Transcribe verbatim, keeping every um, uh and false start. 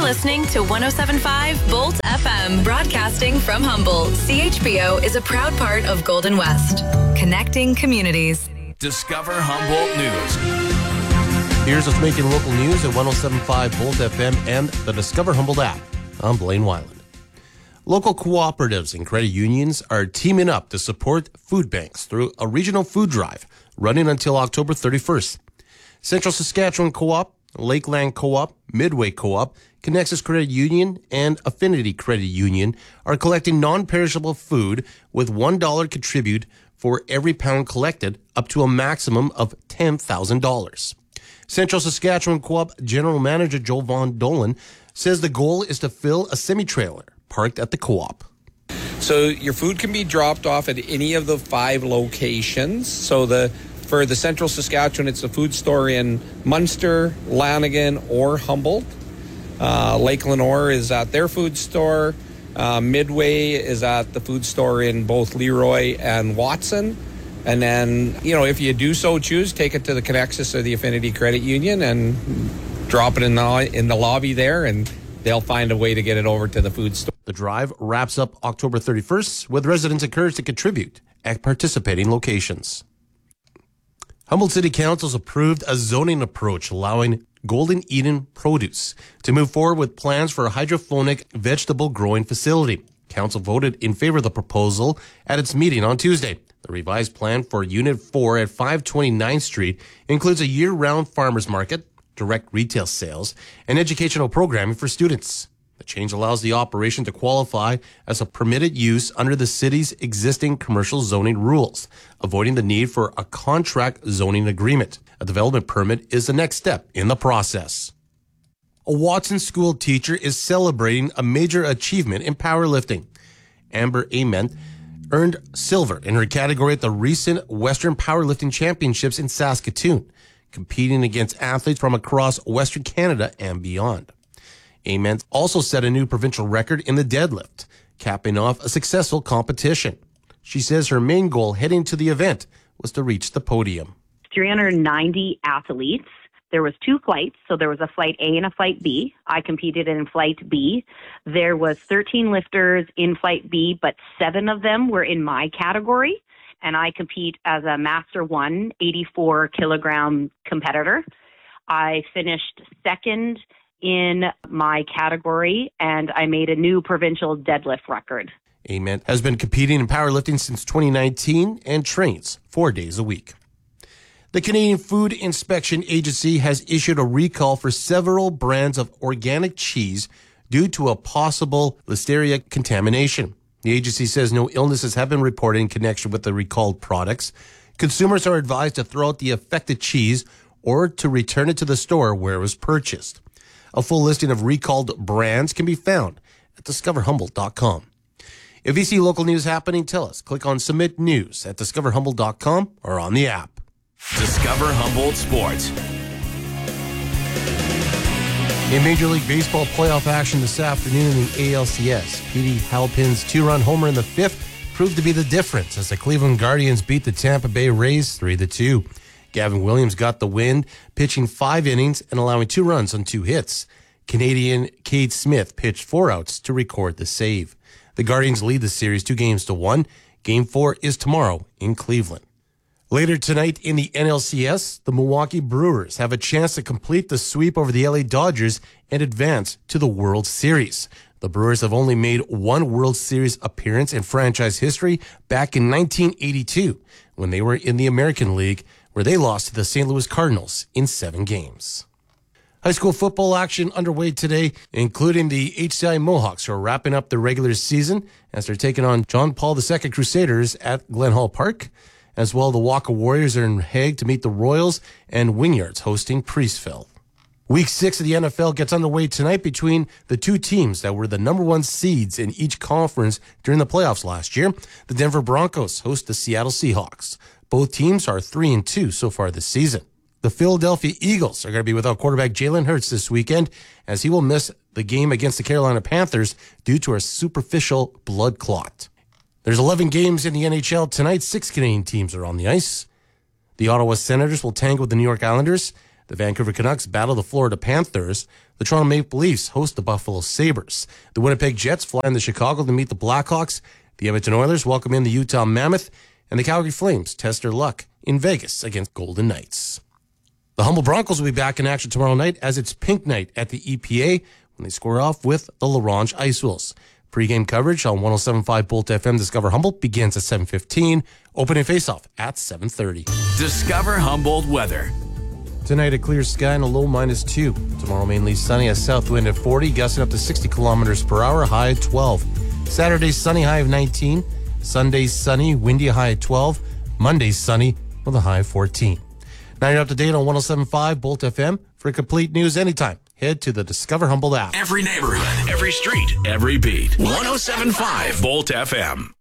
You're listening to one oh seven point five Bolt F M, broadcasting from Humboldt. C H B O is a proud part of Golden West, connecting communities. Discover Humboldt News. Here's what's making local news at one oh seven point five Bolt F M and the Discover Humboldt app. I'm Blaine Weiland. Local cooperatives and credit unions are teaming up to support food banks through a regional food drive running until October thirty-first. Central Saskatchewan Co-op, Lakeland Co-op, Midway Co-op, Connexus Credit Union, and Affinity Credit Union are collecting non-perishable food with one dollar contribute for every pound collected, up to a maximum of ten thousand dollars. Central Saskatchewan Co-op General Manager Joe Von Dolan says the goal is to fill a semi-trailer parked at the co-op. So your food can be dropped off at any of the five locations. So the for the Central Saskatchewan, it's a food store in Munster, Lanigan, or Humboldt. Uh, Lake Lenore is at their food store. Uh, Midway is at the food store in both Leroy and Watson. And then, you know, if you do so choose, take it to the Connexus or the Affinity Credit Union and drop it in the in the lobby there, and they'll find a way to get it over to the food store. The drive wraps up October thirty-first, with residents encouraged to contribute at participating locations. Humboldt City Council's approved a zoning approach allowing Golden Eden Produce to move forward with plans for a hydroponic vegetable growing facility. Council voted in favor of the proposal at its meeting on Tuesday. The revised plan for Unit four at five twenty-ninth Street includes a year-round farmers market, direct retail sales, and educational programming for students. The change allows the operation to qualify as a permitted use under the city's existing commercial zoning rules, avoiding the need for a contract zoning agreement. A development permit is the next step in the process. A Watson school teacher is celebrating a major achievement in powerlifting. Amber Ament earned silver in her category at the recent Western Powerlifting Championships in Saskatoon, competing against athletes from across Western Canada and beyond. Ament also set a new provincial record in the deadlift, capping off a successful competition. She says her main goal heading to the event was to reach the podium. three hundred ninety athletes. There was two flights, so there was a flight A and a flight B. I competed in flight B. There was thirteen lifters in flight B, but seven of them were in my category, and I compete as a Master one eighty-four kilogram competitor. I finished second in my category, and I made a new provincial deadlift record. Ament has been competing in powerlifting since twenty nineteen and trains four days a week. The Canadian Food Inspection Agency has issued a recall for several brands of organic cheese due to a possible Listeria contamination. The agency says no illnesses have been reported in connection with the recalled products. Consumers are advised to throw out the affected cheese or to return it to the store where it was purchased. A full listing of recalled brands can be found at discover humboldt dot com. If you see local news happening, tell us. Click on Submit News at discover humboldt dot com or on the app. Discover Humboldt Sports. In Major League Baseball playoff action this afternoon in the A L C S, Petey Halpin's two-run homer in the fifth proved to be the difference as the Cleveland Guardians beat the Tampa Bay Rays three to two. Gavin Williams got the win, pitching five innings and allowing two runs on two hits. Canadian Cade Smith pitched four outs to record the save. The Guardians lead the series two games to one. Game four is tomorrow in Cleveland. Later tonight in the N L C S, the Milwaukee Brewers have a chance to complete the sweep over the L A Dodgers and advance to the World Series. The Brewers have only made one World Series appearance in franchise history back in nineteen eighty-two when they were in the American League, where they lost to the Saint Louis Cardinals in seven games. High school football action underway today, including the H C I Mohawks, who are wrapping up their regular season as they're taking on John Paul the Second Crusaders at Glen Hall Park. As well, the Waka Warriors are in Hague to meet the Royals, and Wingyards hosting Priestville. Week six of the N F L gets underway tonight between the two teams that were the number one seeds in each conference during the playoffs last year. The Denver Broncos host the Seattle Seahawks. Both teams are three and two so far this season. The Philadelphia Eagles are going to be without quarterback Jalen Hurts this weekend, as he will miss the game against the Carolina Panthers due to a superficial blood clot. There's eleven games in the N H L tonight. Six Canadian teams are on the ice. The Ottawa Senators will tangle with the New York Islanders. The Vancouver Canucks battle the Florida Panthers. The Toronto Maple Leafs host the Buffalo Sabres. The Winnipeg Jets fly into Chicago to meet the Blackhawks. The Edmonton Oilers welcome in the Utah Mammoth. And the Calgary Flames test their luck in Vegas against Golden Knights. The Humboldt Broncos will be back in action tomorrow night as it's Pink Night at the E P A when they square off with the LaRange Ice Wolves. Pre-game coverage on one oh seven point five Bolt F M Discover Humboldt begins at seven fifteen. Opening face-off at seven thirty. Discover Humboldt weather. Tonight, a clear sky and a low minus two. Tomorrow, mainly sunny, a south wind at forty, gusting up to sixty kilometers per hour, high at twelve. Saturday, sunny, high of nineteen. Sunday, sunny, windy, high at twelve. Monday, sunny, with a high of fourteen. Now you're up to date on one oh seven point five Bolt F M. For complete news anytime, head to the Discover Humboldt app. Every neighborhood, every street, every beat. one oh seven point five Bolt F M.